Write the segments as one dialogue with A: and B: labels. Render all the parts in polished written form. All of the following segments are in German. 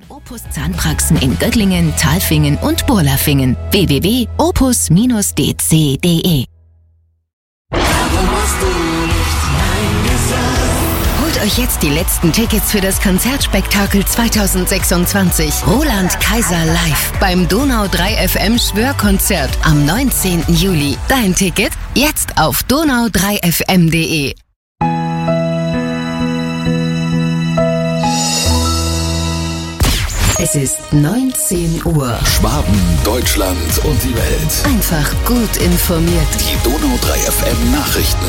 A: Opus Zahnpraxen in Göttlingen, Talfingen und Burlafingen. www.opus-dc.de. Holt euch jetzt die letzten Tickets für das Konzertspektakel 2026. Roland Kaiser live beim Donau 3 FM Schwörkonzert am 19. Juli. Dein Ticket jetzt auf donau3fm.de. Es ist 19 Uhr.
B: Schwaben, Deutschland und die Welt.
A: Einfach gut informiert.
B: Die Donau 3 FM Nachrichten.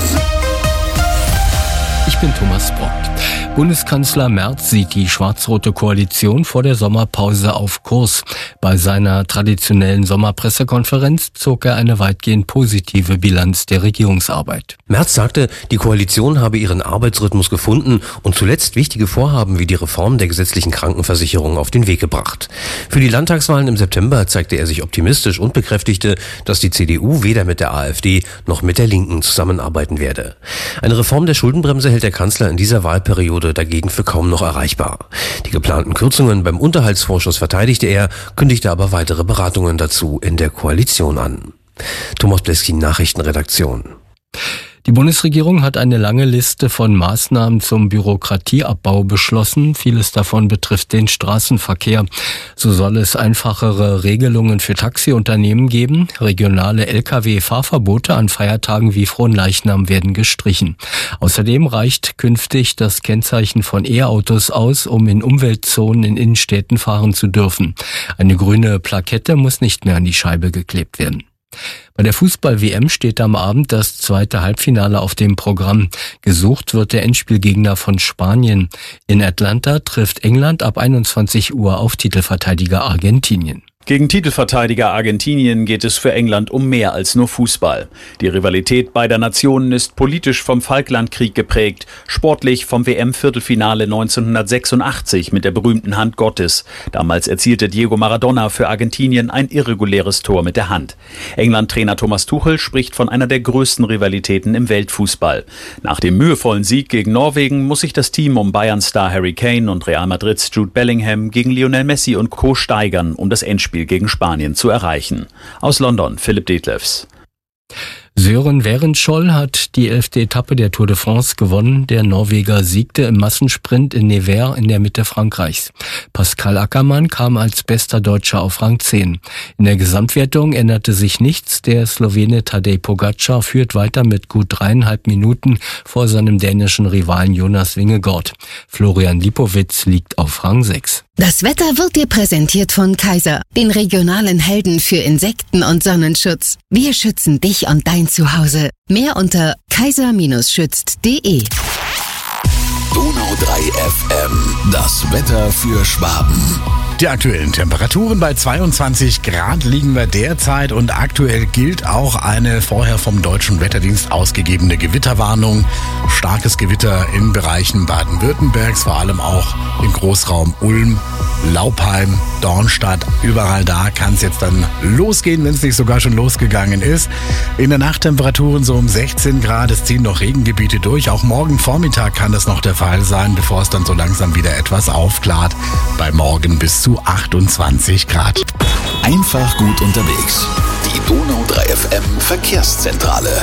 C: Ich bin Thomas Brock. Bundeskanzler Merz sieht die schwarz-rote Koalition vor der Sommerpause auf Kurs. Bei seiner traditionellen Sommerpressekonferenz zog er eine weitgehend positive Bilanz der Regierungsarbeit.
D: Merz sagte, die Koalition habe ihren Arbeitsrhythmus gefunden und zuletzt wichtige Vorhaben wie die Reform der gesetzlichen Krankenversicherung auf den Weg gebracht. Für die Landtagswahlen im September zeigte er sich optimistisch und bekräftigte, dass die CDU weder mit der AfD noch mit der Linken zusammenarbeiten werde. Eine Reform der Schuldenbremse hält der Kanzler in dieser Wahlperiode dagegen für kaum noch erreichbar. Die geplanten Kürzungen beim Unterhaltsvorschuss verteidigte er, kündigte aber weitere Beratungen dazu in der Koalition an. Thomas Bleskin, Nachrichtenredaktion.
C: Die Bundesregierung hat eine lange Liste von Maßnahmen zum Bürokratieabbau beschlossen. Vieles davon betrifft den Straßenverkehr. So soll es einfachere Regelungen für Taxiunternehmen geben. Regionale Lkw-Fahrverbote an Feiertagen wie Fronleichnam werden gestrichen. Außerdem reicht künftig das Kennzeichen von E-Autos aus, um in Umweltzonen in Innenstädten fahren zu dürfen. Eine grüne Plakette muss nicht mehr an die Scheibe geklebt werden. Bei der Fußball-WM steht am Abend das zweite Halbfinale auf dem Programm. Gesucht wird der Endspielgegner von Spanien. In Atlanta trifft England ab 21 Uhr auf Titelverteidiger Argentinien.
E: Gegen Titelverteidiger Argentinien geht es für England um mehr als nur Fußball. Die Rivalität beider Nationen ist politisch vom Falklandkrieg geprägt, sportlich vom WM-Viertelfinale 1986 mit der berühmten Hand Gottes. Damals erzielte Diego Maradona für Argentinien ein irreguläres Tor mit der Hand. England-Trainer Thomas Tuchel spricht von einer der größten Rivalitäten im Weltfußball. Nach dem mühevollen Sieg gegen Norwegen muss sich das Team um Bayern-Star Harry Kane und Real Madrids Jude Bellingham gegen Lionel Messi und Co. steigern, um das Endspiel gegen Spanien zu erreichen. Aus London, Philipp Detlefs.
C: Sören Werenskiold hat die 11. Etappe der Tour de France gewonnen. Der Norweger siegte im Massensprint in Nevers in der Mitte Frankreichs. Pascal Ackermann kam als bester Deutscher auf Rang 10. In der Gesamtwertung änderte sich nichts. Der Slowene Tadej Pogačar führt weiter mit gut 3,5 Minuten vor seinem dänischen Rivalen Jonas Vingegaard. Florian Lipowitz liegt auf Rang 6.
A: Das Wetter wird dir präsentiert von Kaiser, den regionalen Helden für Insekten- und Sonnenschutz. Wir schützen dich und dein Zuhause. Mehr unter kaiser-schützt.de.
B: Donau 3 FM, das Wetter für Schwaben.
F: Die aktuellen Temperaturen bei 22 Grad liegen wir derzeit und aktuell gilt auch eine vorher vom Deutschen Wetterdienst ausgegebene Gewitterwarnung. Starkes Gewitter in Bereichen Baden-Württembergs, vor allem auch im Großraum Ulm, Laupheim, Dornstadt. Überall da kann es jetzt dann losgehen, wenn es nicht sogar schon losgegangen ist. In der Nacht Temperaturen so um 16 Grad, es ziehen noch Regengebiete durch. Auch morgen Vormittag kann das noch der Fall sein, bevor es dann so langsam wieder etwas aufklart. Bei morgen bis zu 28 Grad.
B: Einfach gut unterwegs. Die Donau 3 FM Verkehrszentrale.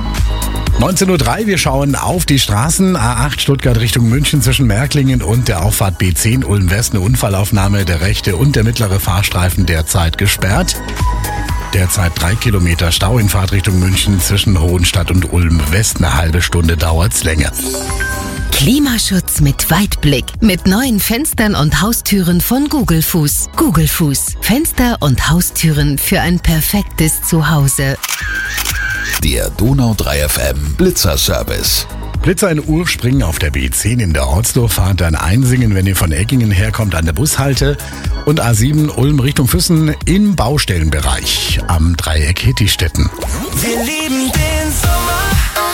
F: 19:03 Uhr, wir schauen auf die Straßen. A8 Stuttgart Richtung München zwischen Märklingen und der Auffahrt B10 Ulm West. Eine Unfallaufnahme, der rechte und der mittlere Fahrstreifen derzeit gesperrt. Derzeit 3 Kilometer Stau in Fahrtrichtung München zwischen Hohenstadt und Ulm West. Eine halbe Stunde dauert's länger.
A: Klimaschutz mit Weitblick. Mit neuen Fenstern und Haustüren von Google Fuß. Google Fuß. Fenster und Haustüren für ein perfektes Zuhause.
B: Der Donau 3 FM Blitzerservice.
F: Blitzer in Urspringen auf der B10 in der Ortsdurchfahrt, dann Einsingen, wenn ihr von Eggingen herkommt, an der Bushalte. Und A7 Ulm Richtung Füssen im Baustellenbereich am Dreieck Hittistetten.
G: Wir lieben den Sommer.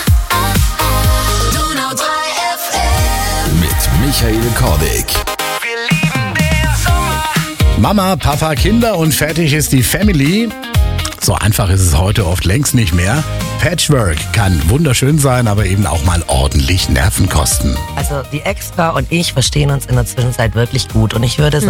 G: Donau 3 FM.
B: Mit Michael Kordig.
G: Wir lieben den Sommer.
F: Mama, Papa, Kinder und fertig ist die Family. So einfach ist es heute oft längst nicht mehr. Patchwork kann wunderschön sein, aber eben auch mal ordentlich Nerven kosten.
H: Also die Extra und ich verstehen uns in der Zwischenzeit wirklich gut. Und ich würde